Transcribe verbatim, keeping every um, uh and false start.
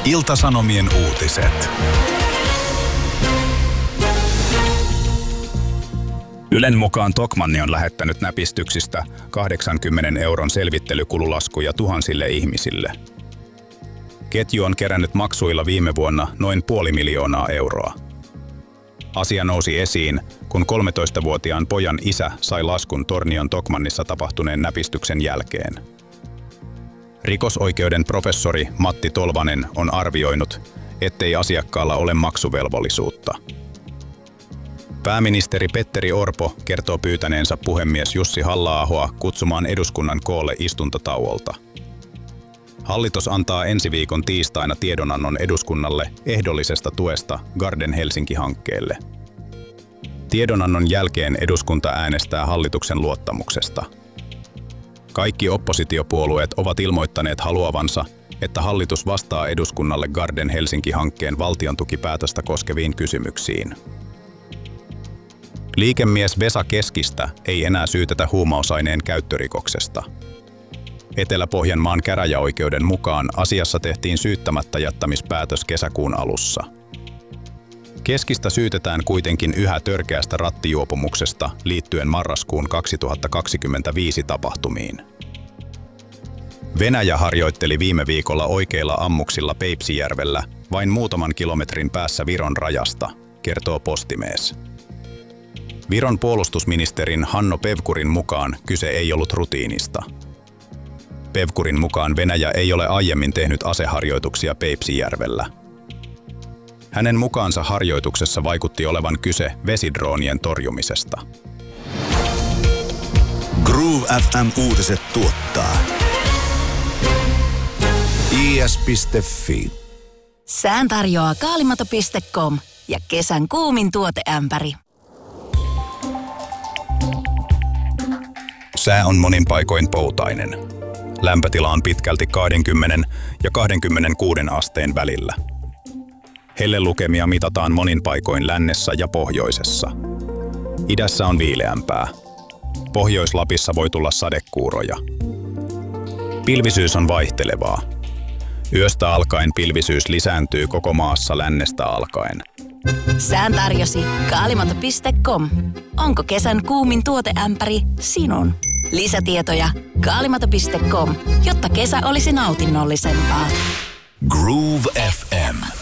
Ilta-Sanomien uutiset. Ylen mukaan Tokmanni on lähettänyt näpistyksistä kahdeksankymmenen euron selvittelykululaskuja tuhansille ihmisille. Ketju on kerännyt maksuilla viime vuonna noin puoli miljoonaa euroa. Asia nousi esiin, kun kolmetoistavuotiaan pojan isä sai laskun Tornion Tokmannissa tapahtuneen näpistyksen jälkeen. Rikosoikeuden professori Matti Tolvanen on arvioinut, ettei asiakkaalla ole maksuvelvollisuutta. Pääministeri Petteri Orpo kertoo pyytäneensä puhemies Jussi Halla-ahoa kutsumaan eduskunnan koolle istuntotauolta. Hallitus antaa ensi viikon tiistaina tiedonannon eduskunnalle ehdollisesta tuesta Garden Helsinki-hankkeelle. Tiedonannon jälkeen eduskunta äänestää hallituksen luottamuksesta. Kaikki oppositiopuolueet ovat ilmoittaneet haluavansa, että hallitus vastaa eduskunnalle Garden Helsinki-hankkeen valtiontukipäätöstä koskeviin kysymyksiin. Liikemies Vesa Keskistä ei enää syytetä huumausaineen käyttörikoksesta. Etelä-Pohjanmaan käräjäoikeuden mukaan asiassa tehtiin syyttämättä jättämispäätös kesäkuun alussa. Keskistä syytetään kuitenkin yhä törkeästä rattijuopumuksesta liittyen marraskuun kaksituhattakaksikymmentäviisi tapahtumiin. Venäjä harjoitteli viime viikolla oikeilla ammuksilla Peipsijärvellä vain muutaman kilometrin päässä Viron rajasta, kertoo Postimies. Viron puolustusministerin Hanno Pevkurin mukaan kyse ei ollut rutiinista. Pevkurin mukaan Venäjä ei ole aiemmin tehnyt aseharjoituksia Peipsijärvellä. Hänen mukaansa harjoituksessa vaikutti olevan kyse vesidroonien torjumisesta. Groove F M-uutiset tuottaa I S piste F I. Sään tarjoaa kaalimato piste com ja kesän kuumin tuoteämpäri. Sää on monin paikoin poutainen. Lämpötila on pitkälti kaksikymmentä ja kaksikymmentäkuusi asteen välillä. Hellelukemia mitataan monin paikoin lännessä ja pohjoisessa. Idässä on viileämpää. Pohjois-Lapissa voi tulla sadekuuroja. Pilvisyys on vaihtelevaa. Yöstä alkaen pilvisyys lisääntyy koko maassa lännestä alkaen. Sään tarjosi kaalimato piste com. Onko kesän kuumin tuoteämpäri sinun? Lisätietoja kaalimato piste com, jotta kesä olisi nautinnollisempaa. Groove F M.